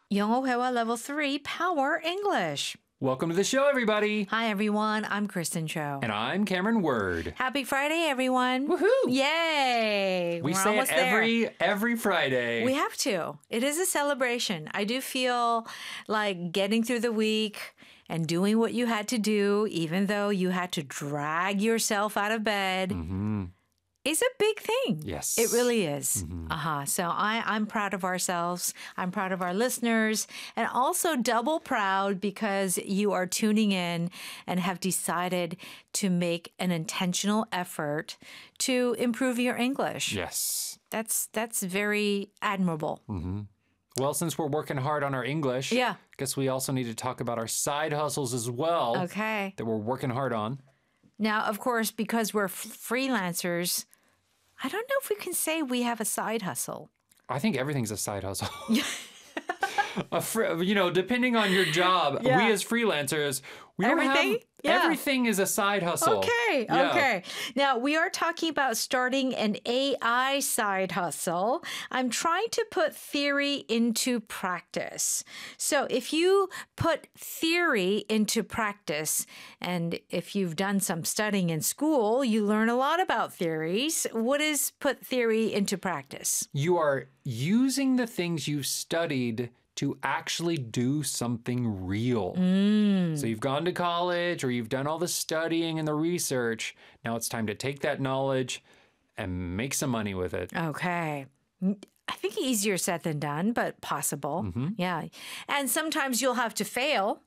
영어회화 Level 3 Power English. Welcome to the show, everybody. Hi, everyone. I'm Kristen Cho. And I'm Cameron Word. Happy Friday, everyone. Woohoo! Yay! We We're say it almost there. every Friday. We have to. It is a celebration. I do feel like getting through the week and doing what you had to do, even though you had to drag yourself out of bed, is a big thing. Yes. It really is. So I'm proud of ourselves. I'm proud of our listeners, and also double proud because you are tuning in and have decided to make an intentional effort to improve your English. Yes. That's very admirable. Well, since we're working hard on our English, Yeah. guess we also need to talk about our side hustles as well Okay. that we're working hard on. Now, of course, because we're freelancers, I don't know if we can say we have a side hustle. I think everything's a side hustle. Depending on your job, Yeah. we as freelancers, we don't Everything? have Yeah. everything is a side hustle. Okay, Yeah. okay. Now, we are talking about starting an AI side hustle. I'm trying to put theory into practice. So, if you put theory into practice, and if you've done some studying in school, you learn a lot about theories. What is put theory into practice? You are using the things you've studied to actually do something real. So you've gone to college or you've done all the studying and the research. Now it's time to take that knowledge and make some money with it. Okay. I think easier said than done, but possible. Yeah. And sometimes you'll have to fail.